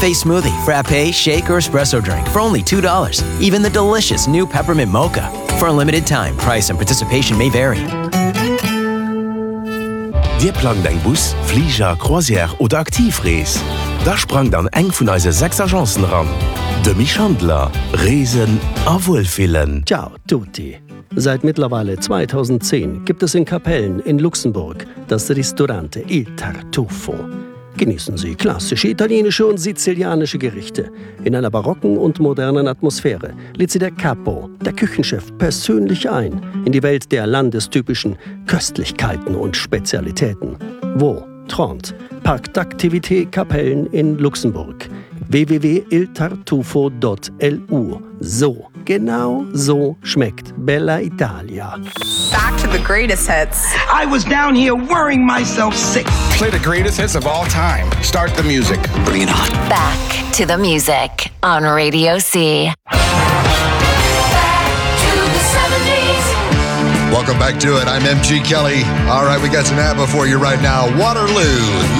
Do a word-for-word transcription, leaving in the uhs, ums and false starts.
Face smoothie, frappe, shake, or espresso drink for only two dollars. Even the delicious new peppermint mocha. For a limited time, price and participation may vary. Dir plant eng Bus, Flieger, Croisière oder Aktivrees. Da sprang dann eng vun eise sechs Agenzen ran. De Michandler, Reesen a Wohlfühlen. Ciao tutti. Seit mittlerweile zweitausendzehn gibt es in Kapellen in Luxemburg das Ristorante Il Tartufo. Genießen Sie klassische italienische und sizilianische Gerichte. In einer barocken und modernen Atmosphäre lädt Sie der Capo, der Küchenchef, persönlich ein in die Welt der landestypischen Köstlichkeiten und Spezialitäten. Wo? Trente, Parc d'Activité Kapellen in Luxemburg. w w w punkt il tartufo punkt l u. So, genau so schmeckt Bella Italia. Back to the greatest hits. I was down here worrying myself sick. Play the greatest hits of all time. Start the music. Bring it on. Back to the music on Radio C. Welcome back to it. I'm M G Kelly. All right, we got some ABBA for you right now. Waterloo.